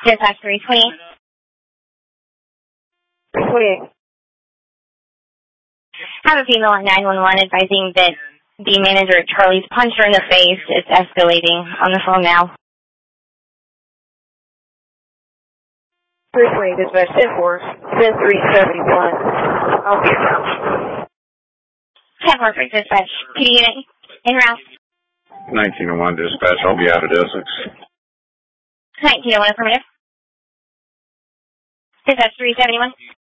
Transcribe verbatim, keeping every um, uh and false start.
Dispatch three twenty. three twenty-eight. Have a female at nine one one advising that the manager at Charlie's punched her in the face. It's escalating. On the phone now. three twenty, dispatch ten four, ten three seventy-one. I'll be around. ten four, dispatch. P D unit, en route. nineteen oh one, dispatch. I'll be out at Essex. nineteen oh one, affirmative. Dispatch three seventy-one.